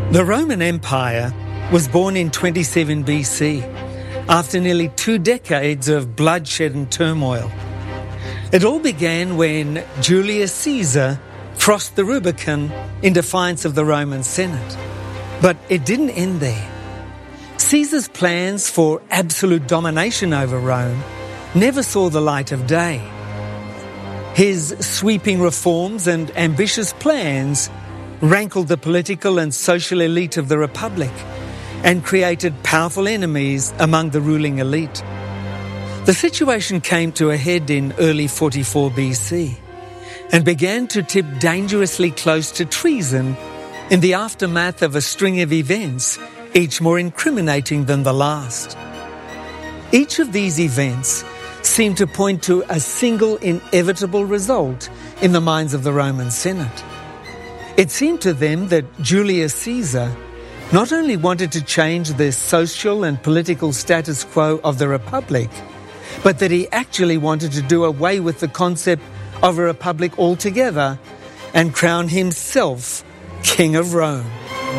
The Roman Empire was born in 27 BC, after nearly 2 decades of bloodshed and turmoil. It all began when Julius Caesar crossed the Rubicon in defiance of the Roman Senate. But it didn't end there. Caesar's plans for absolute domination over Rome never saw the light of day. His sweeping reforms and ambitious plans rankled the political and social elite of the Republic and created powerful enemies among the ruling elite. The situation came to a head in early 44 BC and began to tip dangerously close to treason in the aftermath of a string of events, each more incriminating than the last. Each of these events seemed to point to a single inevitable result in the minds of the Roman Senate. It seemed to them that Julius Caesar not only wanted to change the social and political status quo of the Republic, but that he actually wanted to do away with the concept of a republic altogether and crown himself King of Rome.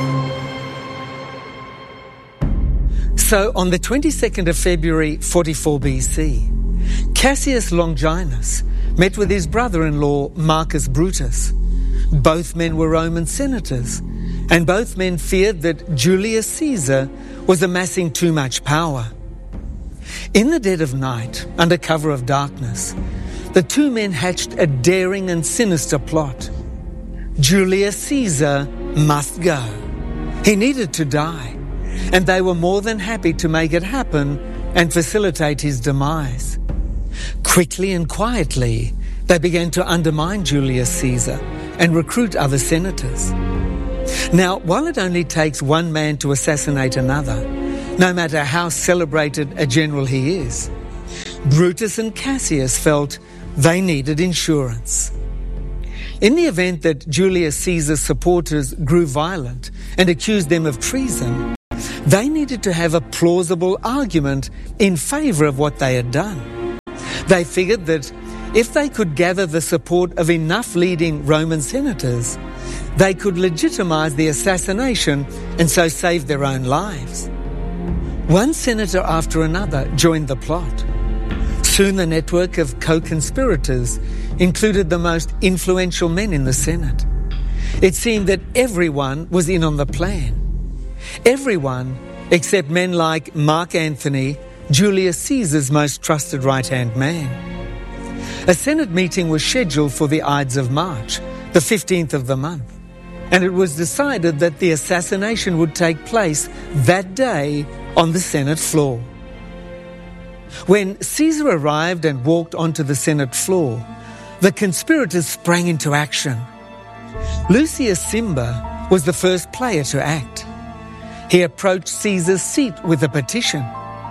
So on the 22nd of February 44 BC, Cassius Longinus met with his brother-in-law Marcus Brutus. Both men were Roman senators, and both men feared that Julius Caesar was amassing too much power. In the dead of night, under cover of darkness, the two men hatched a daring and sinister plot. Julius Caesar must go. He needed to die, and they were more than happy to make it happen and facilitate his demise. Quickly and quietly, they began to undermine Julius Caesar and recruit other senators. Now, while it only takes one man to assassinate another, no matter how celebrated a general he is, Brutus and Cassius felt they needed insurance. In the event that Julius Caesar's supporters grew violent and accused them of treason, they needed to have a plausible argument in favour of what they had done. They figured that if they could gather the support of enough leading Roman senators, they could legitimize the assassination and so save their own lives. One senator after another joined the plot. Soon the network of co-conspirators included the most influential men in the Senate. It seemed that everyone was in on the plan. Everyone except men like Mark Antony, Julius Caesar's most trusted right-hand man. A Senate meeting was scheduled for the Ides of March, the 15th of the month, and it was decided that the assassination would take place that day on the Senate floor. When Caesar arrived and walked onto the Senate floor, the conspirators sprang into action. Lucius Cimber was the first player to act. He approached Caesar's seat with a petition.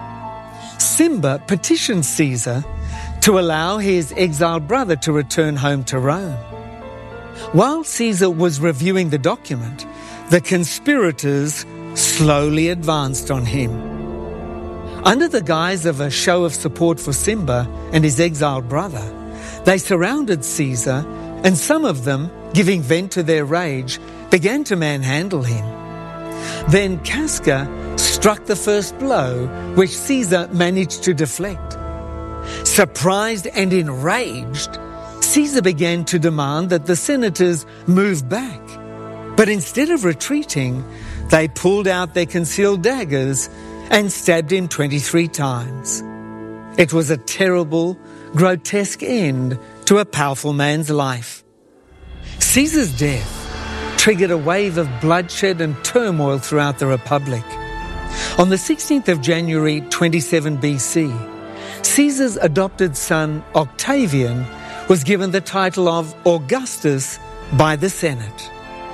Cimber petitioned Caesar to allow his exiled brother to return home to Rome. While Caesar was reviewing the document, the conspirators slowly advanced on him. Under the guise of a show of support for Cimber and his exiled brother, they surrounded Caesar, and some of them, giving vent to their rage, began to manhandle him. Then Casca struck the first blow, which Caesar managed to deflect. Surprised and enraged, Caesar began to demand that the senators move back. But instead of retreating, they pulled out their concealed daggers and stabbed him 23 times. It was a terrible, grotesque end to a powerful man's life. Caesar's death triggered a wave of bloodshed and turmoil throughout the Republic. On the 16th of January 27 BC, Caesar's adopted son Octavian was given the title of Augustus by the Senate.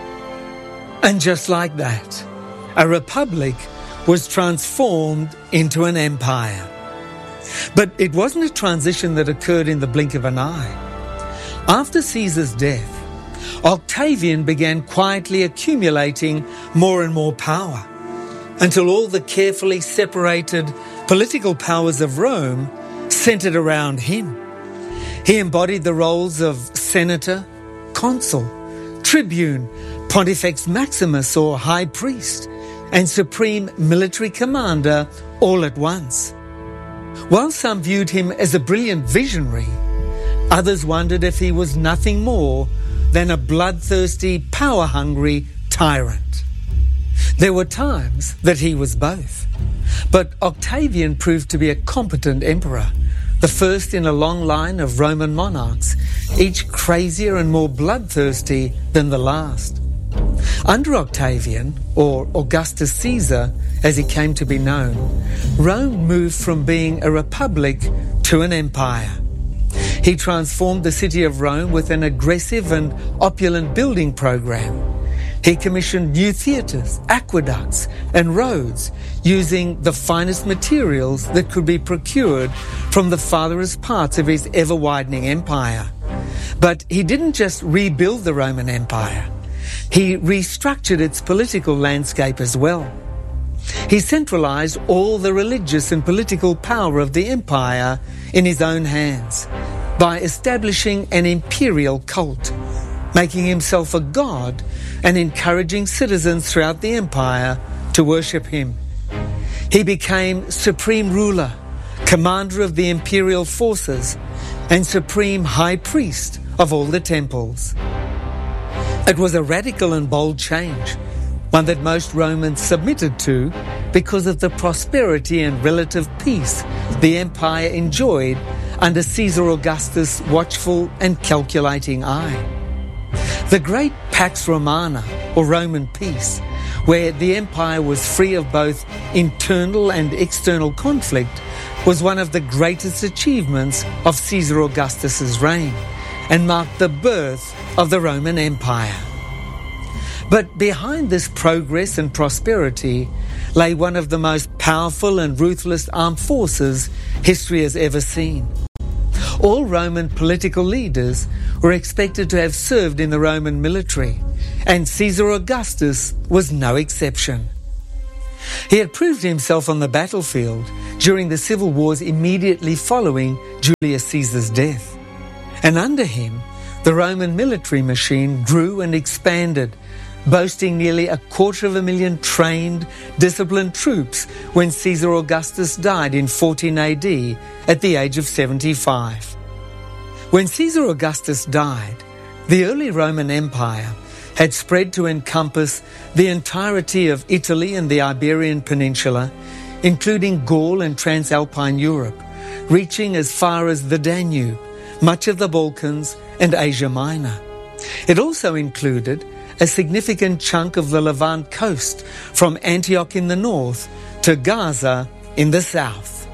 And just like that, a republic was transformed into an empire. But it wasn't a transition that occurred in the blink of an eye. After Caesar's death, Octavian began quietly accumulating more and more power, until all the carefully separated political powers of Rome centered around him. He embodied the roles of senator, consul, tribune, Pontifex Maximus or high priest, and supreme military commander all at once. While some viewed him as a brilliant visionary, others wondered if he was nothing more than a bloodthirsty, power-hungry tyrant. There were times that he was both. But Octavian proved to be a competent emperor, the first in a long line of Roman monarchs, each crazier and more bloodthirsty than the last. Under Octavian, or Augustus Caesar, as he came to be known, Rome moved from being a republic to an empire. He transformed the city of Rome with an aggressive and opulent building program. He commissioned new theatres, aqueducts, and roads using the finest materials that could be procured from the farthest parts of his ever-widening empire. But he didn't just rebuild the Roman Empire. He restructured its political landscape as well. He centralized all the religious and political power of the empire in his own hands by establishing an imperial cult, making himself a god and encouraging citizens throughout the empire to worship him. He became supreme ruler, commander of the imperial forces, and supreme high priest of all the temples. It was a radical and bold change, one that most Romans submitted to because of the prosperity and relative peace the empire enjoyed under Caesar Augustus' watchful and calculating eye. The great Pax Romana, or Roman peace, where the empire was free of both internal and external conflict, was one of the greatest achievements of Caesar Augustus' reign and marked the birth of the Roman Empire. But behind this progress and prosperity lay one of the most powerful and ruthless armed forces history has ever seen. All Roman political leaders were expected to have served in the Roman military, and Caesar Augustus was no exception. He had proved himself on the battlefield during the civil wars immediately following Julius Caesar's death. And under him, the Roman military machine grew and expanded, boasting nearly 250,000 trained, disciplined troops when Caesar Augustus died in 14 AD at the age of 75. When Caesar Augustus died, the early Roman Empire had spread to encompass the entirety of Italy and the Iberian Peninsula, including Gaul and Transalpine Europe, reaching as far as the Danube, much of the Balkans, and Asia Minor. It also included a significant chunk of the Levant coast from Antioch in the north to Gaza in the south.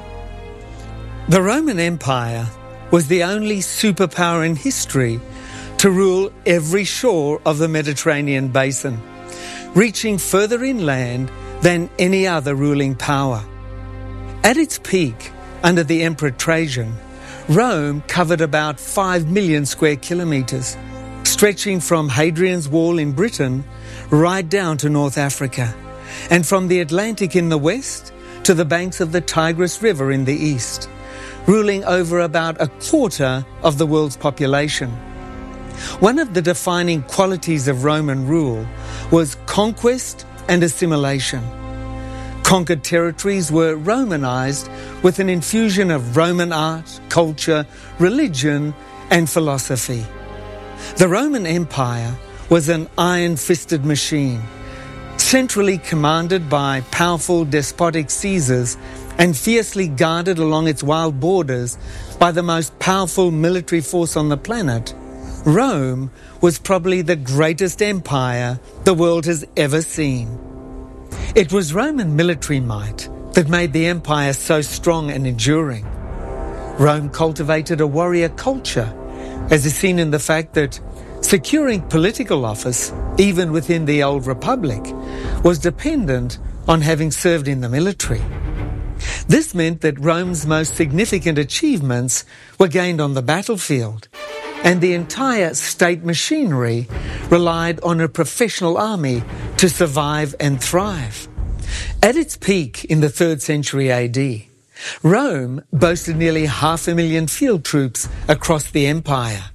The Roman Empire was the only superpower in history to rule every shore of the Mediterranean basin, reaching further inland than any other ruling power. At its peak, under the Emperor Trajan, Rome covered about 5 million square kilometres, stretching from Hadrian's Wall in Britain right down to North Africa, and from the Atlantic in the west to the banks of the Tigris River in the east, ruling over about a quarter of the world's population. One of the defining qualities of Roman rule was conquest and assimilation. Conquered territories were Romanized with an infusion of Roman art, culture, religion, and philosophy. The Roman Empire was an iron-fisted machine, centrally commanded by powerful despotic Caesars and fiercely guarded along its wild borders by the most powerful military force on the planet. Rome was probably the greatest empire the world has ever seen. It was Roman military might that made the empire so strong and enduring. Rome cultivated a warrior culture, as is seen in the fact that securing political office, even within the old republic, was dependent on having served in the military. This meant that Rome's most significant achievements were gained on the battlefield, and the entire state machinery relied on a professional army to survive and thrive. At its peak in the 3rd century AD, Rome boasted nearly 500,000 field troops across the empire.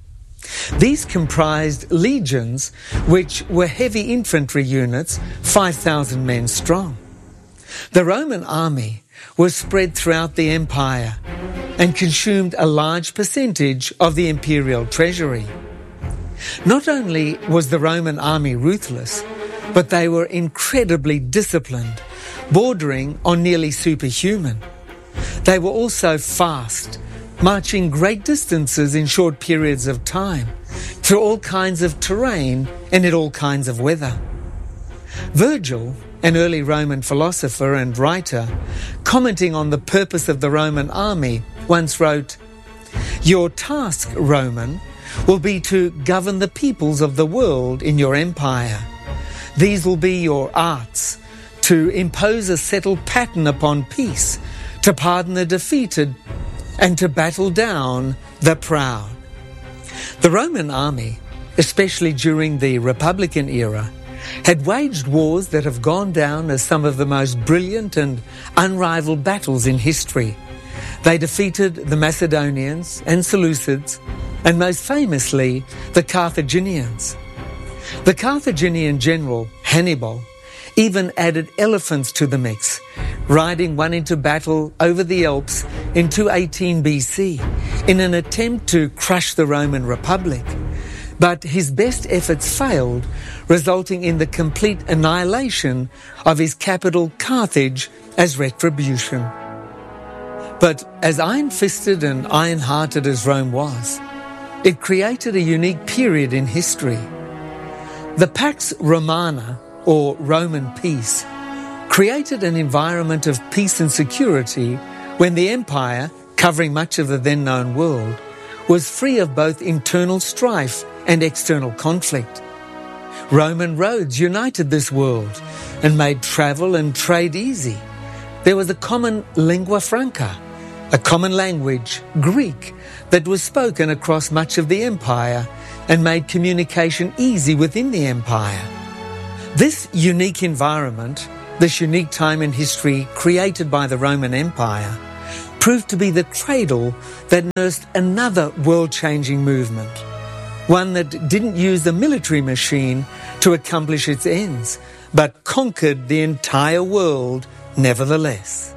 These comprised legions, which were heavy infantry units, 5,000 men strong. The Roman army was spread throughout the empire and consumed a large percentage of the imperial treasury. Not only was the Roman army ruthless, but they were incredibly disciplined, bordering on nearly superhuman. They were also fast, marching great distances in short periods of time, through all kinds of terrain and in all kinds of weather. Virgil, an early Roman philosopher and writer, commenting on the purpose of the Roman army, once wrote, "Your task, Roman, will be to govern the peoples of the world in your empire. These will be your arts, to impose a settled pattern upon peace, to pardon the defeated, and to battle down the proud." The Roman army, especially during the Republican era, had waged wars that have gone down as some of the most brilliant and unrivaled battles in history. They defeated the Macedonians and Seleucids, and most famously, the Carthaginians. The Carthaginian general, Hannibal, even added elephants to the mix, riding one into battle over the Alps in 218 BC in an attempt to crush the Roman Republic. But his best efforts failed, resulting in the complete annihilation of his capital Carthage as retribution. But as iron-fisted and iron-hearted as Rome was, it created a unique period in history. The Pax Romana, or Roman peace, created an environment of peace and security when the empire, covering much of the then known world, was free of both internal strife and external conflict. Roman roads united this world and made travel and trade easy. There was a common lingua franca, a common language, Greek, that was spoken across much of the empire and made communication easy within the empire. This unique environment, this unique time in history created by the Roman Empire, proved to be the cradle that nursed another world-changing movement, one that didn't use the military machine to accomplish its ends, but conquered the entire world nevertheless.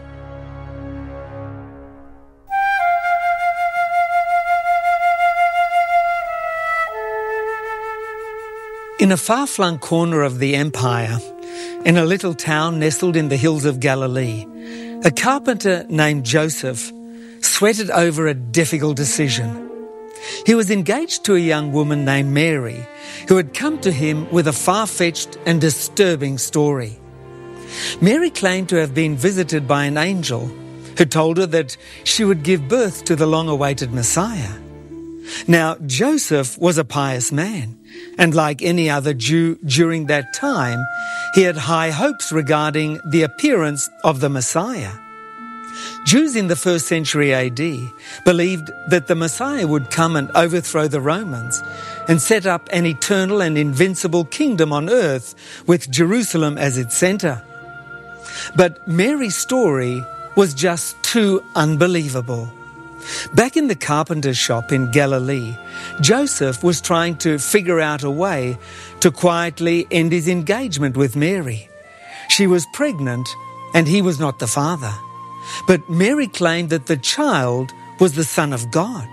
In a far-flung corner of the empire, in a little town nestled in the hills of Galilee, a carpenter named Joseph sweated over a difficult decision. He was engaged to a young woman named Mary, who had come to him with a far-fetched and disturbing story. Mary claimed to have been visited by an angel who told her that she would give birth to the long-awaited Messiah. Now, Joseph was a pious man, and like any other Jew during that time, he had high hopes regarding the appearance of the Messiah. Jews in the 1st century AD believed that the Messiah would come and overthrow the Romans and set up an eternal and invincible kingdom on earth with Jerusalem as its center. But Mary's story was just too unbelievable. Back in the carpenter's shop in Galilee, Joseph was trying to figure out a way to quietly end his engagement with Mary. She was pregnant and he was not the father. But Mary claimed that the child was the Son of God.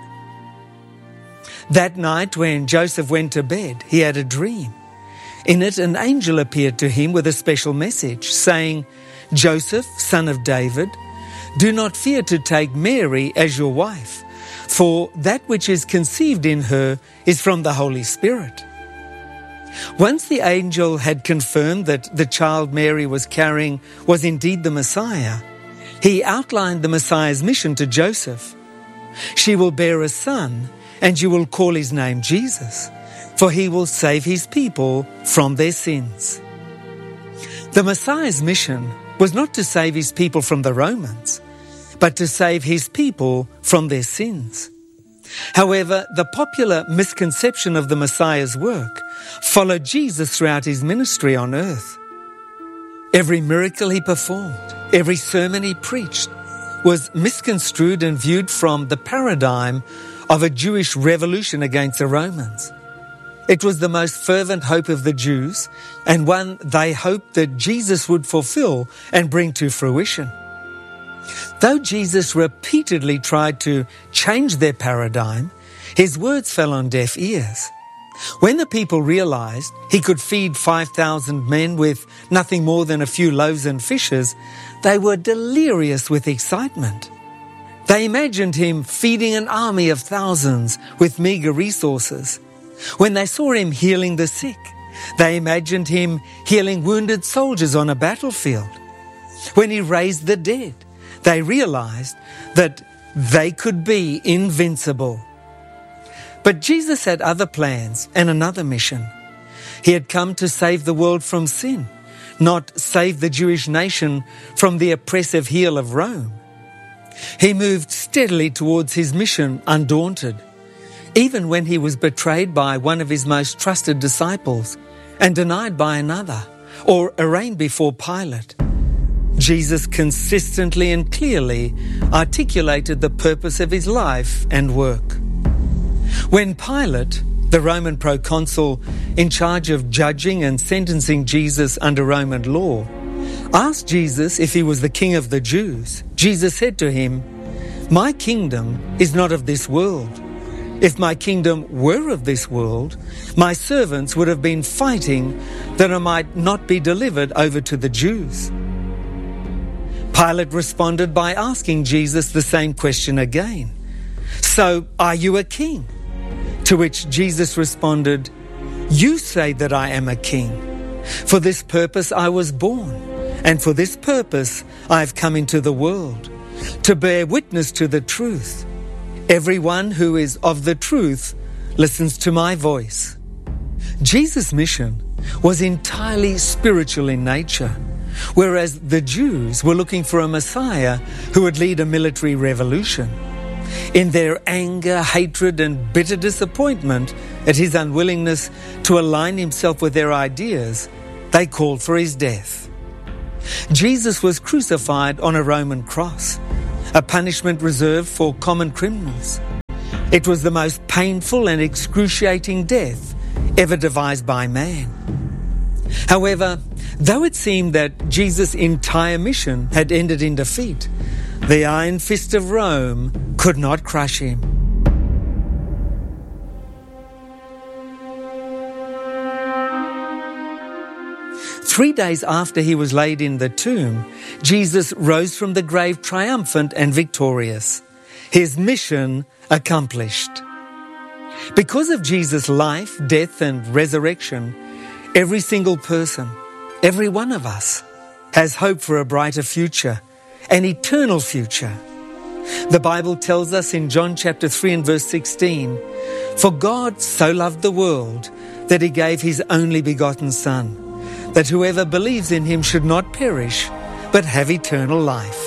That night when Joseph went to bed, he had a dream. In it, an angel appeared to him with a special message saying, "Joseph, son of David, do not fear to take Mary as your wife, for that which is conceived in her is from the Holy Spirit." Once the angel had confirmed that the child Mary was carrying was indeed the Messiah, he outlined the Messiah's mission to Joseph. "She will bear a son, and you will call his name Jesus, for he will save his people from their sins." The Messiah's mission was not to save his people from the Romans, but to save his people from their sins. However, the popular misconception of the Messiah's work followed Jesus throughout his ministry on earth. Every miracle he performed, every sermon he preached, was misconstrued and viewed from the paradigm of a Jewish revolution against the Romans. It was the most fervent hope of the Jews, and one they hoped that Jesus would fulfill and bring to fruition. Though Jesus repeatedly tried to change their paradigm, his words fell on deaf ears. When the people realized he could feed 5,000 men with nothing more than a few loaves and fishes, they were delirious with excitement. They imagined him feeding an army of thousands with meager resources. When they saw him healing the sick, they imagined him healing wounded soldiers on a battlefield. When he raised the dead, they realized that they could be invincible. But Jesus had other plans and another mission. He had come to save the world from sin, not save the Jewish nation from the oppressive heel of Rome. He moved steadily towards his mission undaunted, even when he was betrayed by one of his most trusted disciples and denied by another, or arraigned before Pilate. Jesus consistently and clearly articulated the purpose of his life and work. When Pilate, the Roman proconsul in charge of judging and sentencing Jesus under Roman law, asked Jesus if he was the king of the Jews, Jesus said to him, "My kingdom is not of this world. If my kingdom were of this world, my servants would have been fighting that I might not be delivered over to the Jews." Pilate responded by asking Jesus the same question again. "So, are you a king?" To which Jesus responded, "You say that I am a king. For this purpose I was born, and for this purpose I have come into the world, to bear witness to the truth. Everyone who is of the truth listens to my voice." Jesus' mission was entirely spiritual in nature, whereas the Jews were looking for a Messiah who would lead a military revolution. In their anger, hatred, and bitter disappointment at his unwillingness to align himself with their ideas, they called for his death. Jesus was crucified on a Roman cross, a punishment reserved for common criminals. It was the most painful and excruciating death ever devised by man. However, though it seemed that Jesus' entire mission had ended in defeat, the iron fist of Rome could not crush him. Three days after he was laid in the tomb, Jesus rose from the grave triumphant and victorious. His mission accomplished. Because of Jesus' life, death, and resurrection, every single person, every one of us, has hope for a brighter future, an eternal future. The Bible tells us in John chapter 3 and verse 16, "For God so loved the world that he gave his only begotten Son, that whoever believes in him should not perish, but have eternal life."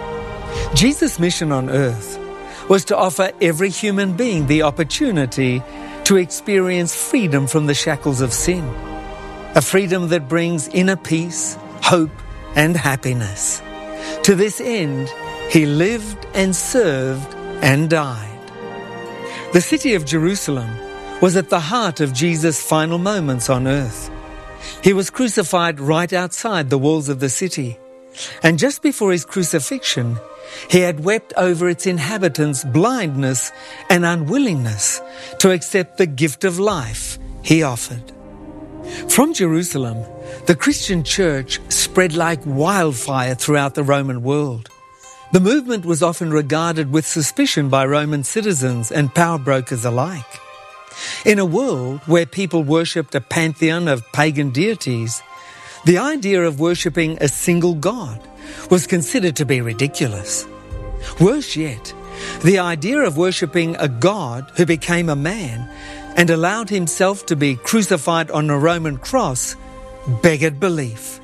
Jesus' mission on earth was to offer every human being the opportunity to experience freedom from the shackles of sin, a freedom that brings inner peace, hope, and happiness. To this end, he lived and served and died. The city of Jerusalem was at the heart of Jesus' final moments on earth. He was crucified right outside the walls of the city, and just before his crucifixion, he had wept over its inhabitants' blindness and unwillingness to accept the gift of life he offered. From Jerusalem, the Christian church spread like wildfire throughout the Roman world. The movement was often regarded with suspicion by Roman citizens and power brokers alike. In a world where people worshipped a pantheon of pagan deities, the idea of worshipping a single God was considered to be ridiculous. Worse yet, the idea of worshipping a God who became a man and allowed himself to be crucified on a Roman cross beggared belief.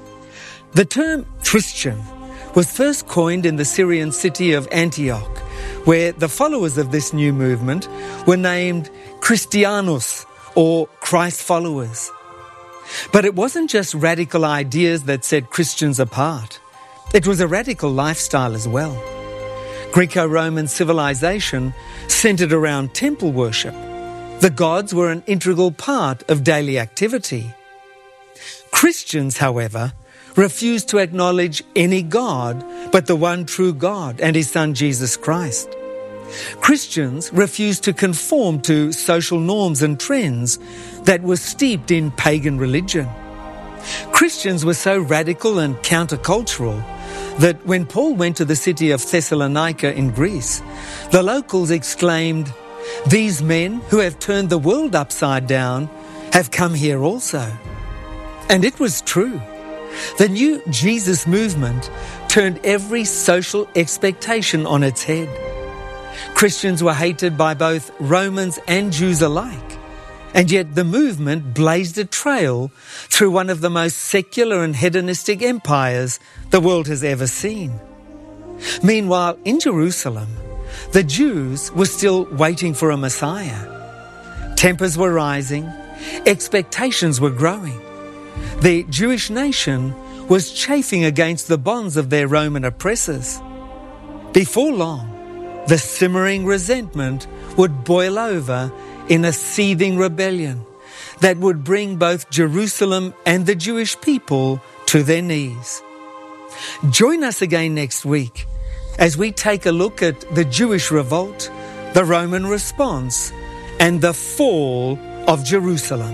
The term Christian was first coined in the Syrian city of Antioch, where the followers of this new movement were named Christianos, or Christ followers. But it wasn't just radical ideas that set Christians apart. It was a radical lifestyle as well. Greco-Roman civilization centered around temple worship. The gods were an integral part of daily activity. Christians, however, refused to acknowledge any God but the one true God and His Son Jesus Christ. Christians refused to conform to social norms and trends that were steeped in pagan religion. Christians were so radical and countercultural that when Paul went to the city of Thessalonica in Greece, the locals exclaimed, "These men who have turned the world upside down have come here also." And it was true. The new Jesus movement turned every social expectation on its head. Christians were hated by both Romans and Jews alike, and yet the movement blazed a trail through one of the most secular and hedonistic empires the world has ever seen. Meanwhile, in Jerusalem, the Jews were still waiting for a Messiah. Tempers were rising, expectations were growing. The Jewish nation was chafing against the bonds of their Roman oppressors. Before long, the simmering resentment would boil over in a seething rebellion that would bring both Jerusalem and the Jewish people to their knees. Join us again next week as we take a look at the Jewish revolt, the Roman response, and the fall of Jerusalem.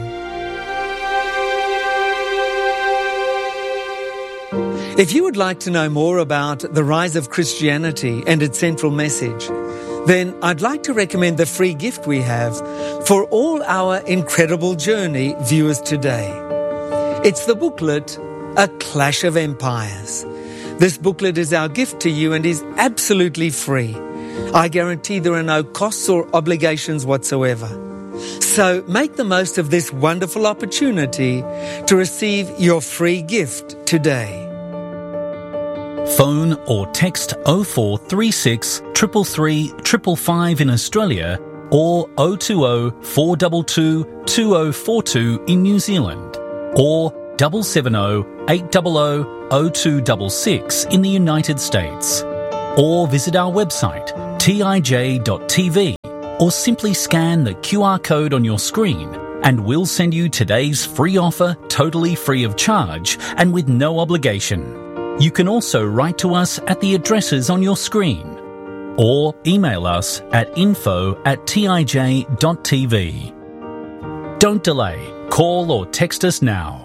If you would like to know more about the rise of Christianity and its central message, then I'd like to recommend the free gift we have for all our Incredible Journey viewers today. It's the booklet, A Clash of Empires. This booklet is our gift to you and is absolutely free. I guarantee there are no costs or obligations whatsoever. So make the most of this wonderful opportunity to receive your free gift today. Phone or text 0436 333 555 in Australia or 020 422 2042 in New Zealand or 770 800 0266 in the United States, or visit our website tij.tv or simply scan the QR code on your screen and we'll send you today's free offer totally free of charge and with no obligation. You can also write to us at the addresses on your screen or email us at info@tij.tv. Don't delay. Call or text us now.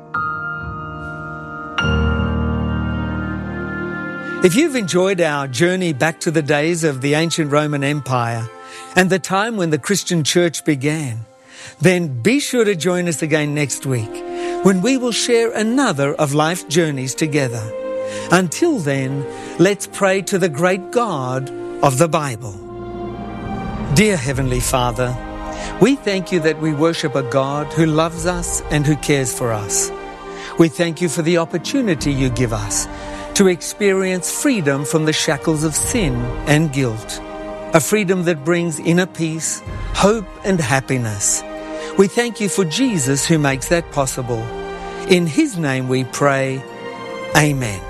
If you've enjoyed our journey back to the days of the ancient Roman Empire and the time when the Christian church began, then be sure to join us again next week when we will share another of life's journeys together. Until then, let's pray to the great God of the Bible. Dear Heavenly Father, we thank you that we worship a God who loves us and who cares for us. We thank you for the opportunity you give us to experience freedom from the shackles of sin and guilt, a freedom that brings inner peace, hope and happiness. We thank you for Jesus who makes that possible. In His name we pray, Amen.